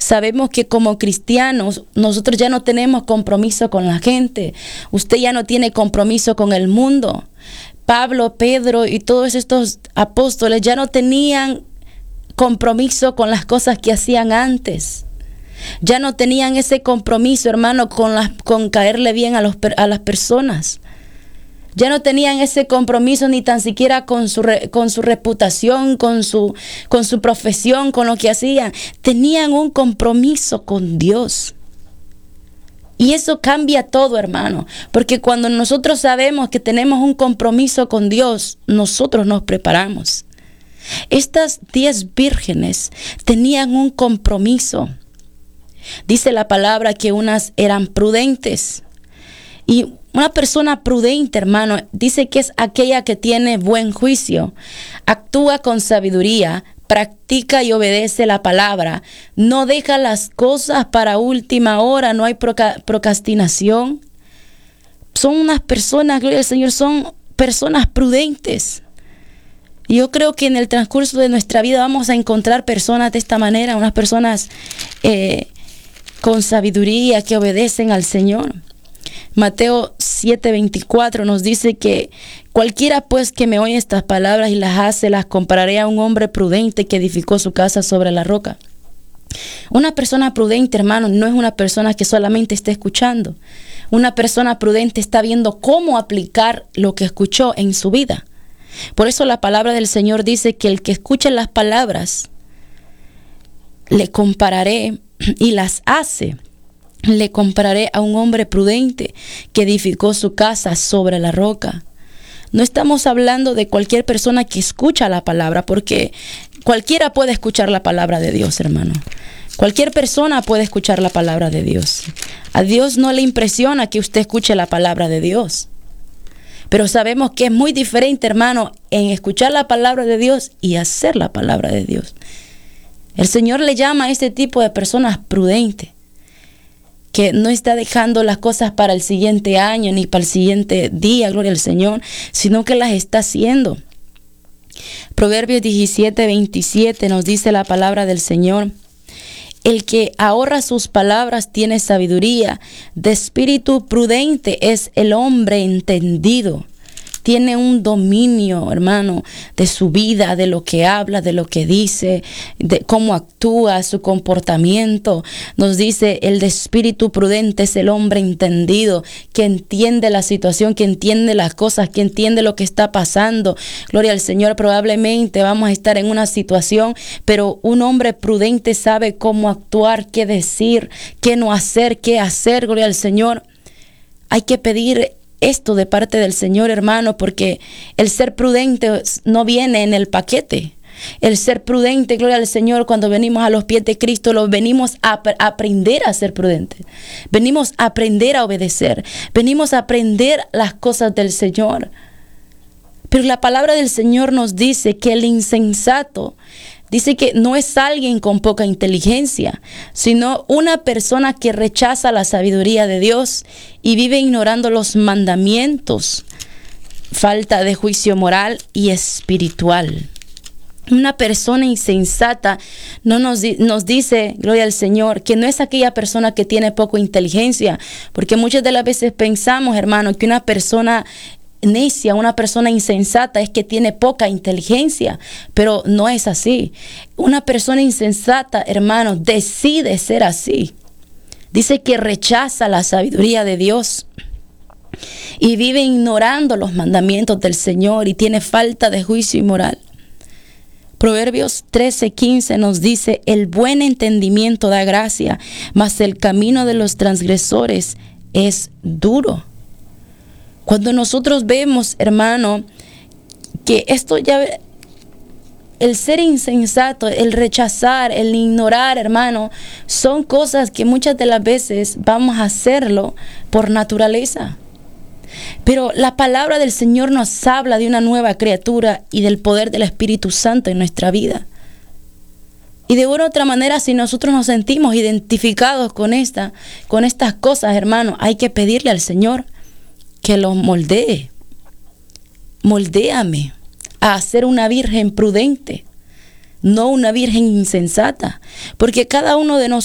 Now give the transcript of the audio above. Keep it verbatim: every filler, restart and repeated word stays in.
sabemos que como cristianos nosotros ya no tenemos compromiso con la gente. Usted ya no tiene compromiso con el mundo. Pablo, Pedro y todos estos apóstoles ya no tenían compromiso con las cosas que hacían antes. Ya no tenían ese compromiso, hermano, con, las, con caerle bien a, los, a las personas. Ya no tenían ese compromiso ni tan siquiera con su, re, con su reputación, con su, con su profesión, con lo que hacían. Tenían un compromiso con Dios. Y eso cambia todo, hermano. Porque cuando nosotros sabemos que tenemos un compromiso con Dios, nosotros nos preparamos. Estas diez vírgenes tenían un compromiso. Dice la palabra que unas eran prudentes. Y una persona prudente, hermano, dice que es aquella que tiene buen juicio, actúa con sabiduría, practica y obedece la palabra, no deja las cosas para última hora, no hay proca- procrastinación. Son unas personas, gloria al Señor, son personas prudentes. Yo creo que en el transcurso de nuestra vida vamos a encontrar personas de esta manera, unas personas eh, con sabiduría que obedecen al Señor. Mateo siete veinticuatro nos dice que cualquiera pues que me oye estas palabras y las hace, las compararé a un hombre prudente que edificó su casa sobre la roca. Una persona prudente, hermano, no es una persona que solamente está escuchando. Una persona prudente está viendo cómo aplicar lo que escuchó en su vida. Por eso la palabra del Señor dice que el que escucha las palabras, le compararé y las hace. Le compararé a un hombre prudente que edificó su casa sobre la roca. No estamos hablando de cualquier persona que escucha la palabra, porque cualquiera puede escuchar la palabra de Dios, hermano. Cualquier persona puede escuchar la palabra de Dios. A Dios no le impresiona que usted escuche la palabra de Dios. Pero sabemos que es muy diferente, hermano, en escuchar la palabra de Dios y hacer la palabra de Dios. El Señor le llama a este tipo de personas prudentes, que no está dejando las cosas para el siguiente año ni para el siguiente día, gloria al Señor, sino que las está haciendo. Proverbios diecisiete veintisiete nos dice la palabra del Señor: el que ahorra sus palabras tiene sabiduría, de espíritu prudente es el hombre entendido. Tiene un dominio, hermano, de su vida, de lo que habla, de lo que dice, de cómo actúa, su comportamiento. Nos dice, el de espíritu prudente es el hombre entendido, que entiende la situación, que entiende las cosas, que entiende lo que está pasando. Gloria al Señor. Probablemente vamos a estar en una situación, pero un hombre prudente sabe cómo actuar, qué decir, qué no hacer, qué hacer. Gloria al Señor. Hay que pedir esto de parte del Señor, hermano, porque el ser prudente no viene en el paquete. El ser prudente, gloria al Señor, cuando venimos a los pies de Cristo, lo venimos a ap- aprender a ser prudentes. Venimos a aprender a obedecer. Venimos a aprender las cosas del Señor. Pero la palabra del Señor nos dice que el insensato, dice que no es alguien con poca inteligencia, sino una persona que rechaza la sabiduría de Dios y vive ignorando los mandamientos, falta de juicio moral y espiritual. Una persona insensata no nos, nos dice, gloria al Señor, que no es aquella persona que tiene poca inteligencia, porque muchas de las veces pensamos, hermano, que una persona necia, una persona insensata es que tiene poca inteligencia, pero no es así. Una persona insensata, hermano, decide ser así. Dice que rechaza la sabiduría de Dios y vive ignorando los mandamientos del Señor y tiene falta de juicio y moral. Proverbios trece quince nos dice, el buen entendimiento da gracia, mas el camino de los transgresores es duro. Cuando nosotros vemos, hermano, que esto ya, el ser insensato, el rechazar, el ignorar, hermano, son cosas que muchas de las veces vamos a hacerlo por naturaleza. Pero la palabra del Señor nos habla de una nueva criatura y del poder del Espíritu Santo en nuestra vida. Y de una u otra manera, si nosotros nos sentimos identificados con esta, con estas cosas, hermano, hay que pedirle al Señor que los moldee. Moldéame a ser una virgen prudente, no una virgen insensata, porque cada uno de nosotros